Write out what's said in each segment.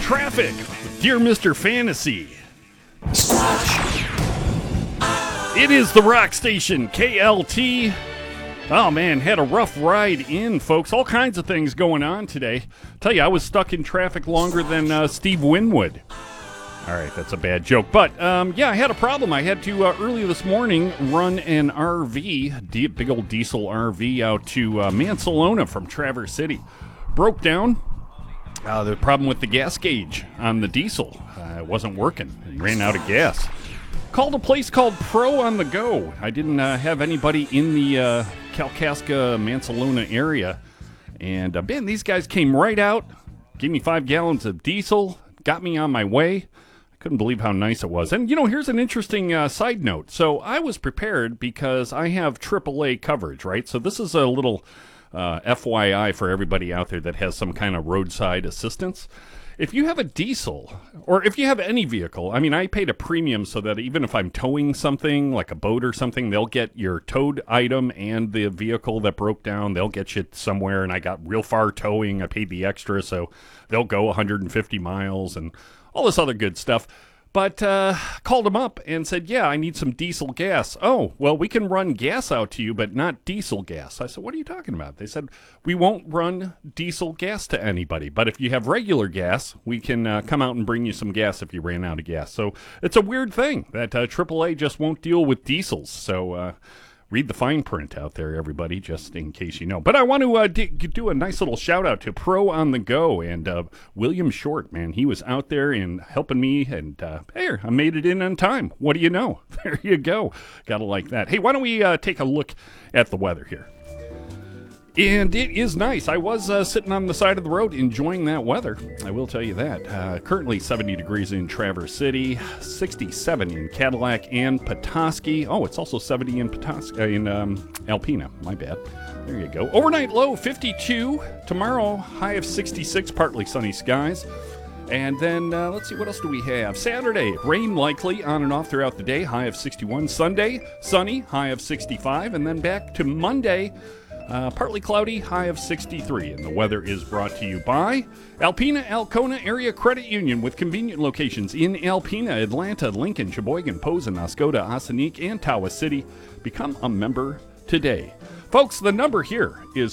traffic with Dear Mr. Fantasy. It is the rock station, KLT. Oh man, had a rough ride in, folks. All kinds of things going on today. Tell you, I was stuck in traffic longer than Steve Winwood. All right, that's a bad joke. But, yeah, I had a problem. I had to, early this morning, run an RV, big old diesel RV, out to Mansalona from Traverse City. Broke down. The problem with the gas gauge on the diesel. It wasn't working. It ran out of gas. Called a place called Pro on the Go. I didn't have anybody in the Kalkaska, Mansalona area. And, man, these guys came right out, gave me 5 gallons of diesel, got me on my way. Couldn't believe how nice it was. And, you know, here's an interesting side note. So I was prepared because I have AAA coverage, right? So this is a little FYI for everybody out there that has some kind of roadside assistance. If you have a diesel, or if you have any vehicle, I mean, I paid a premium so that even if I'm towing something, like a boat or something, they'll get your towed item and the vehicle that broke down. They'll get you somewhere, and I got real far towing. I paid the extra, so they'll go 150 miles and all this other good stuff. But called them up and said, yeah, I need some diesel gas. Oh, well, we can run gas out to you, but not diesel gas. I said, what are you talking about? They said, we won't run diesel gas to anybody. But if you have regular gas, we can come out and bring you some gas if you ran out of gas. So it's a weird thing that AAA just won't deal with diesels. So read the fine print out there, everybody, just in case you know. But I want to do a nice little shout-out to Pro on the Go and William Short, man. He was out there and helping me, and hey, I made it in on time. What do you know? There you go. Gotta like that. Hey, why don't we take a look at the weather here? And it is nice. I was sitting on the side of the road enjoying that weather. I will tell you that. Currently 70 degrees in Traverse City, 67 in Cadillac and Petoskey. Oh, it's also 70 in Petoskey, in Alpena. My bad. There you go. Overnight low 52. Tomorrow high of 66, partly sunny skies. And then, let's see, what else do we have? Saturday, rain likely on and off throughout the day, high of 61. Sunday, sunny, high of 65. And then back to Monday, partly cloudy, high of 63. And the weather is brought to you by Alpena Alcona Area Credit Union, with convenient locations in Alpena, Atlanta, Lincoln, Sheboygan, Posen, Oscoda, Ossining, and Tawas City. Become a member today. Folks, the number here is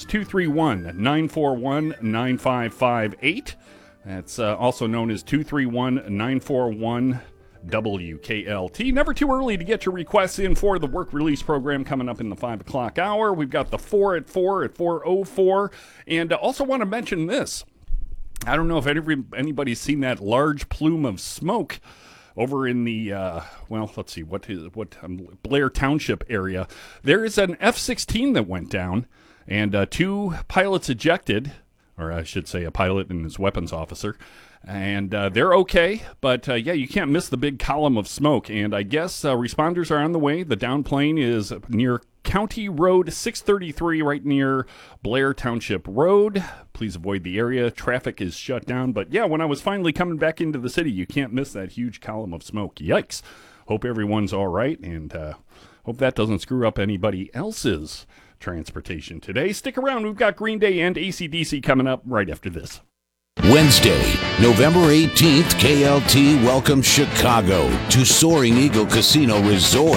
231-941-9558. That's also known as 231-941 WKLT. Never too early to get your requests in for the work release program coming up in the 5 o'clock hour. We've got the 4 at 4:04. And also want to mention this. I don't know if anybody's seen that large plume of smoke over in the, well, let's see, Blair Township area. There is an F-16 that went down, and 2 pilots ejected, or I should say a pilot and his weapons officer. And they're okay, but yeah, you can't miss the big column of smoke. And I guess responders are on the way. The down plane is near County Road 633, right near Blair Township Road. Please avoid the area. Traffic is shut down. But yeah, when I was finally coming back into the city, you can't miss that huge column of smoke. Yikes. Hope everyone's all right, and hope that doesn't screw up anybody else's transportation today. Stick around. We've got Green Day and AC/DC coming up right after this. Wednesday, November 18th, KLT welcomes Chicago to Soaring Eagle Casino Resort.